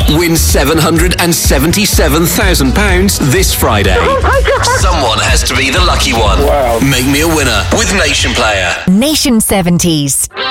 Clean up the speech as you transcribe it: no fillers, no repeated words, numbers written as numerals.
Win £777,000 this Friday. Oh my God. Someone has to be the lucky one. Wow. Make me a winner with Nation Player. Nation 70s.